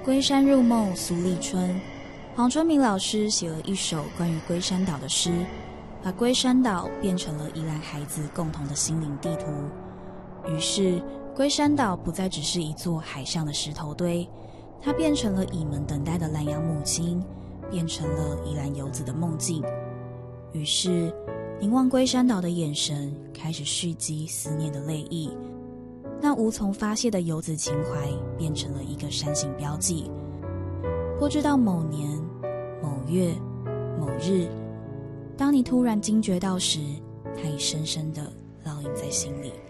龟山入梦苏立春，黄春明老师写了一首关于龟山岛的诗，把龟山岛变成了宜兰孩子共同的心灵地图。于是龟山岛不再只是一座海上的石头堆，它变成了蚁们等待的蓝洋母亲，变成了宜兰游子的梦境。于是凝望龟山岛的眼神开始蓄积思念的泪意，那无从发泄的游子情怀变成了一个山形标记。不知道某年某月某日，当你突然惊觉到时，它已深深地烙印在心里。